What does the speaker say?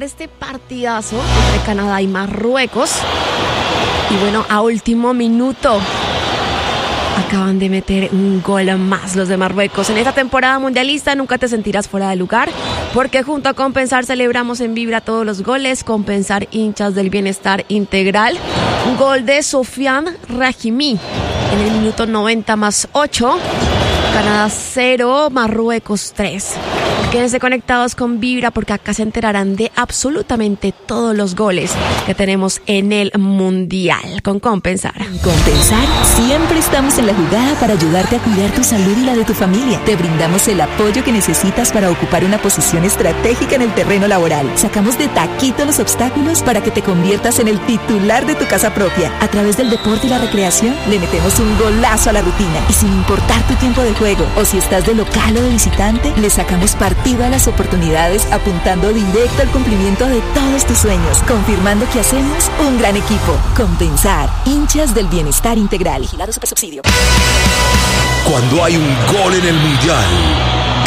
este partidazo entre Canadá y Marruecos. Y bueno, a último minuto acaban de meter un gol más los de Marruecos. En esta temporada mundialista nunca te sentirás fuera de lugar, porque junto a Compensar celebramos en Vibra todos los goles. Compensar, hinchas del bienestar integral. Un gol de Sofiane Rahimi en el minuto 90+8. Canadá 0, Marruecos 3. Quédense conectados con Vibra, porque acá se enterarán de absolutamente todos los goles que tenemos en el Mundial con Compensar. En Compensar siempre estamos en la jugada para ayudarte a cuidar tu salud y la de tu familia. Te brindamos el apoyo que necesitas para ocupar una posición estratégica en el terreno laboral. Sacamos de taquito los obstáculos para que te conviertas en el titular de tu casa propia. A través del deporte y la recreación le metemos un golazo a la rutina. Y sin importar tu tiempo de juego o si estás de local o de visitante, le sacamos partido a las oportunidades, apuntando directo al cumplimiento de todos tus sueños, confirmando que hacemos un gran equipo. Compensar, hinchas del bienestar integral. Vigilado Supersubsidio. Cuando hay un gol en el Mundial,